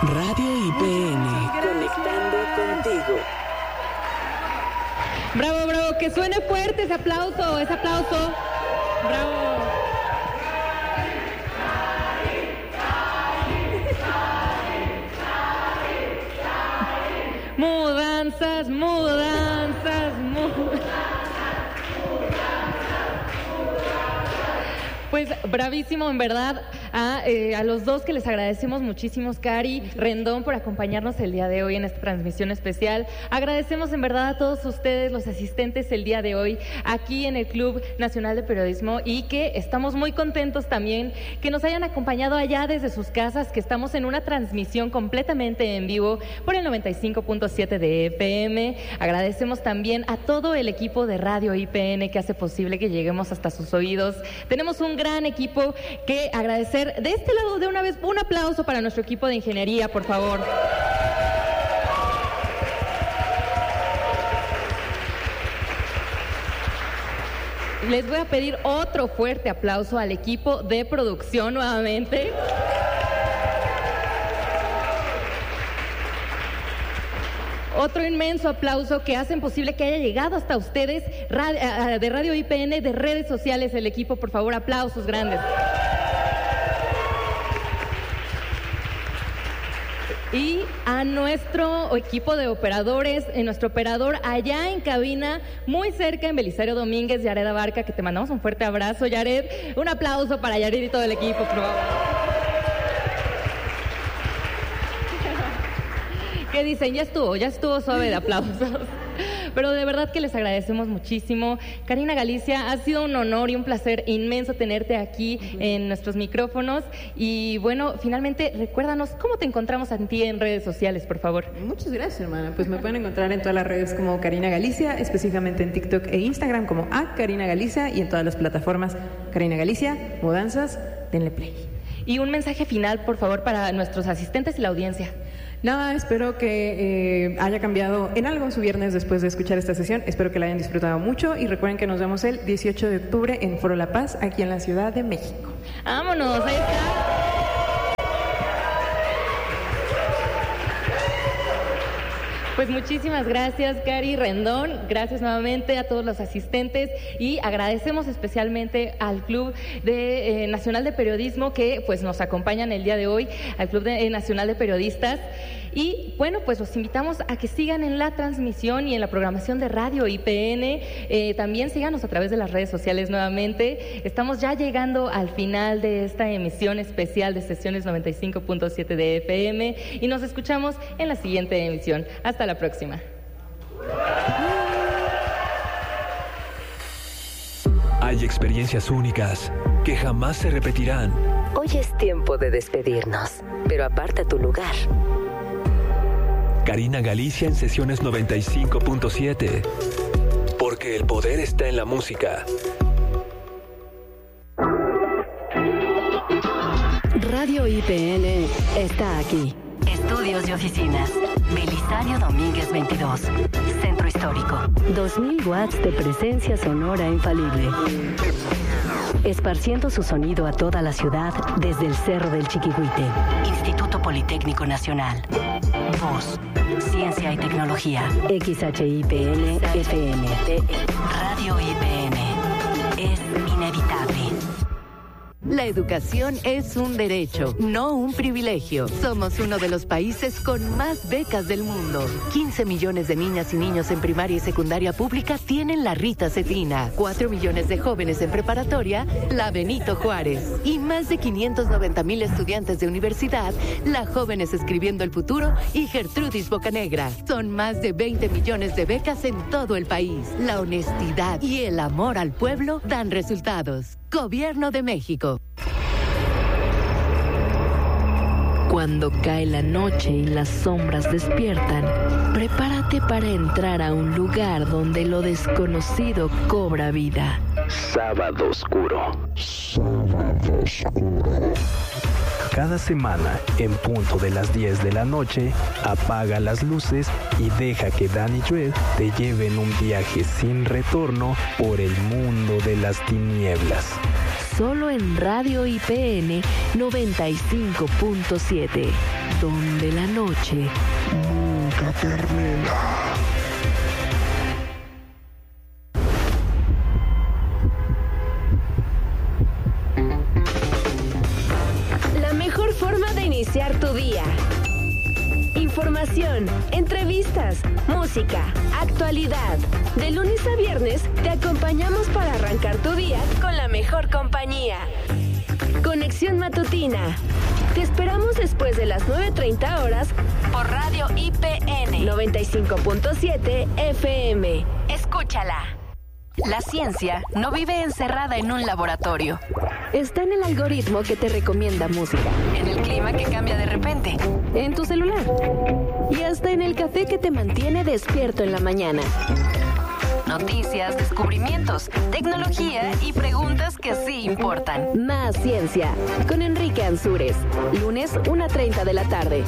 Radio IPN. Conectando contigo. Bravo, bravo, que suene fuerte ese aplauso, Bravo. Mudanzas. Pues bravísimo, en verdad, a los dos que les agradecemos muchísimo, Cari, Rendón, por acompañarnos el día de hoy en esta transmisión especial. Agradecemos en verdad a todos ustedes, los asistentes el día de hoy, aquí en el Club Nacional de Periodismo, y que estamos muy contentos también que nos hayan acompañado allá desde sus casas, que estamos en una transmisión completamente en vivo por el 95.7 de FM. Agradecemos también a todo el equipo de Radio IPN que hace posible que lleguemos hasta sus oídos. Tenemos un gran equipo que agradecer. De este lado, de una vez, un aplauso para nuestro equipo de ingeniería, por favor. Les voy a pedir otro fuerte aplauso al equipo de producción nuevamente. Otro inmenso aplauso que hacen posible que haya llegado hasta ustedes de Radio IPN, de redes sociales, el equipo, por favor, aplausos grandes. Y a nuestro equipo de operadores, nuestro operador allá en cabina, muy cerca en Belisario Domínguez, Yared Abarca, que te mandamos un fuerte abrazo, Yared. Un aplauso para Yared y todo el equipo, por favor. ¿Qué dicen? Ya estuvo suave de aplausos. Pero de verdad que les agradecemos muchísimo. Karina Galicia, ha sido un honor y un placer inmenso tenerte aquí en nuestros micrófonos. Y bueno, finalmente, recuérdanos cómo te encontramos a ti en redes sociales, por favor. Muchas gracias, hermana. Pues me pueden encontrar en todas las redes como Karina Galicia, específicamente en TikTok e Instagram como @Karina Galicia, y en todas las plataformas Karina Galicia, Mudanzas, denle play. Y un mensaje final, por favor, para nuestros asistentes y la audiencia. Nada, espero que haya cambiado en algo su viernes después de escuchar esta sesión. Espero que la hayan disfrutado mucho y recuerden que nos vemos el 18 de octubre en Foro La Paz, aquí en la Ciudad de México. ¡Vámonos! Ahí está. Pues muchísimas gracias, Cari, Rendón. Gracias nuevamente a todos los asistentes y agradecemos especialmente al Club Nacional de Periodismo que pues nos acompañan el día de hoy, al Club Nacional de Periodistas. Y bueno, pues los invitamos a que sigan en la transmisión y en la programación de Radio IPN. También síganos a través de las redes sociales nuevamente. Estamos ya llegando al final de esta emisión especial de Sesiones 95.7 de FM y nos escuchamos en la siguiente emisión. Hasta la próxima. Hay experiencias únicas que jamás se repetirán. Hoy es tiempo de despedirnos, pero aparta tu lugar. Karina Galicia en Sesiones 95.7. Porque el poder está en la música. Radio IPN está aquí. Estudios y oficinas. Belisario Domínguez 22. Centro Histórico. 2000 watts de presencia sonora infalible. Esparciendo su sonido a toda la ciudad desde el Cerro del Chiquihuite. Instituto Politécnico Nacional. Voz, Ciencia y Tecnología. XHIPN FM. Radio IPN. Es inevitable. La educación es un derecho, no un privilegio. Somos uno de los países con más becas del mundo. 15 millones de niñas y niños en primaria y secundaria pública tienen la Rita Cetina. 4 millones de jóvenes en preparatoria, la Benito Juárez. Y más de 590,000 estudiantes de universidad, la Jóvenes Escribiendo el Futuro y Gertrudis Bocanegra. Son más de 20 millones de becas en todo el país. La honestidad y el amor al pueblo dan resultados. Gobierno de México. Cuando cae la noche y las sombras despiertan, prepárate para entrar a un lugar donde lo desconocido cobra vida. Sábado Oscuro. Sábado Oscuro. Cada semana, en punto de las 10 de la noche, apaga las luces y deja que Dan y Joel te lleven un viaje sin retorno por el mundo de las tinieblas. Solo en Radio IPN 95.7. donde la noche nunca termina. La mejor forma de iniciar tu día. Información, entrevistas, música, actualidad. De lunes a viernes te acompañamos para arrancar tu día con la mejor compañía. Conexión Matutina. Te esperamos después de las 9:30 horas por Radio IPN 95.7 FM. Escúchala. La ciencia no vive encerrada en un laboratorio. Está en el algoritmo que te recomienda música, En el clima que cambia de repente. en tu celular y hasta en el café que te mantiene despierto en la mañana. Noticias, descubrimientos, tecnología y preguntas que sí importan. Más ciencia con Enrique Ansúrez. Lunes 1:30 de la tarde.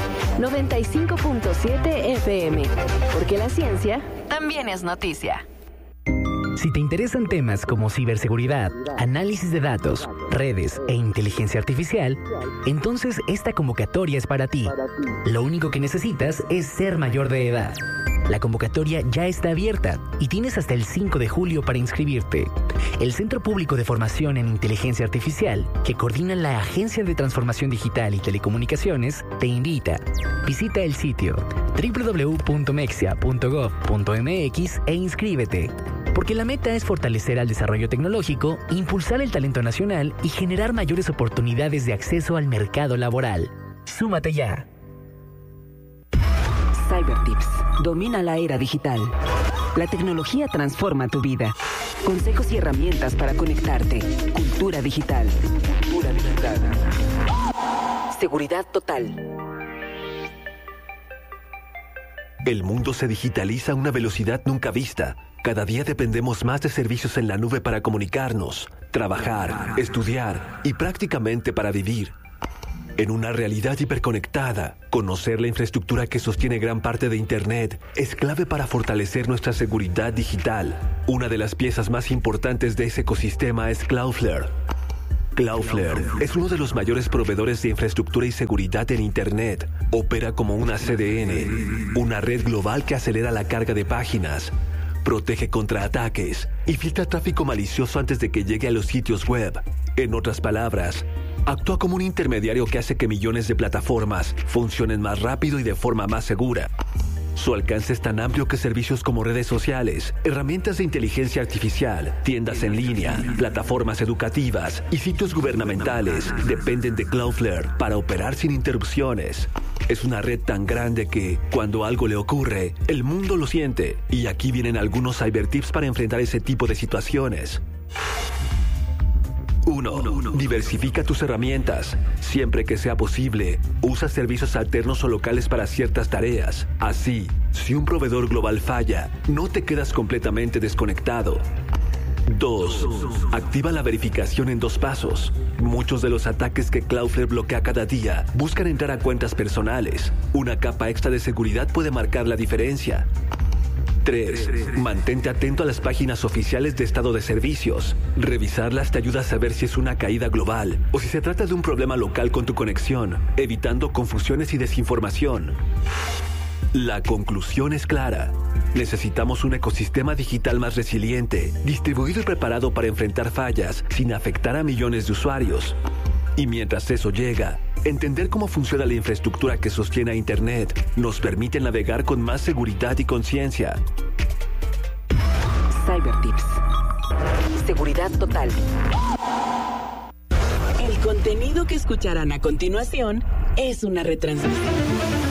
95.7 FM. Porque la ciencia También es noticia. Si te interesan temas como ciberseguridad, análisis de datos, redes e inteligencia artificial, entonces esta convocatoria es para ti. Lo único que necesitas es ser mayor de edad. La convocatoria ya está abierta y tienes hasta el 5 de julio para inscribirte. El Centro Público de Formación en Inteligencia Artificial, que coordina la Agencia de Transformación Digital y Telecomunicaciones, te invita. Visita el sitio www.mexia.gov.mx e inscríbete. Porque la meta es fortalecer al desarrollo tecnológico, impulsar el talento nacional y generar mayores oportunidades de acceso al mercado laboral. ¡Súmate ya! CyberTips. Domina la era digital. La tecnología transforma tu vida. Consejos y herramientas para conectarte. Cultura digital. Cultura digital. Seguridad total. El mundo se digitaliza a una velocidad nunca vista. Cada día dependemos más de servicios en la nube para comunicarnos, trabajar, estudiar y prácticamente para vivir. En una realidad hiperconectada, conocer la infraestructura que sostiene gran parte de Internet es clave para fortalecer nuestra seguridad digital. Una de las piezas más importantes de ese ecosistema es Cloudflare. Cloudflare es uno de los mayores proveedores de infraestructura y seguridad en Internet. Opera como una CDN, una red global que acelera la carga de páginas, protege contra ataques y filtra tráfico malicioso antes de que llegue a los sitios web. En otras palabras, actúa como un intermediario que hace que millones de plataformas funcionen más rápido y de forma más segura. Su alcance es tan amplio que servicios como redes sociales, herramientas de inteligencia artificial, tiendas en línea, plataformas educativas y sitios gubernamentales dependen de Cloudflare para operar sin interrupciones. Es una red tan grande que, cuando algo le ocurre, el mundo lo siente. Y aquí vienen algunos cybertips para enfrentar ese tipo de situaciones. 1. Diversifica tus herramientas. Siempre que sea posible, usa servicios alternos o locales para ciertas tareas. Así, si un proveedor global falla, no te quedas completamente desconectado. 2. Activa la verificación en 2 pasos. Muchos de los ataques que Cloudflare bloquea cada día buscan entrar a cuentas personales. Una capa extra de seguridad puede marcar la diferencia. 3. Mantente atento a las páginas oficiales de estado de servicios. Revisarlas te ayuda a saber si es una caída global o si se trata de un problema local con tu conexión, evitando confusiones y desinformación. La conclusión es clara. Necesitamos un ecosistema digital más resiliente, distribuido y preparado para enfrentar fallas sin afectar a millones de usuarios. Y mientras eso llega, entender cómo funciona la infraestructura que sostiene a Internet nos permite navegar con más seguridad y conciencia. CyberTips. Seguridad total. El contenido que escucharán a continuación es una retransmisión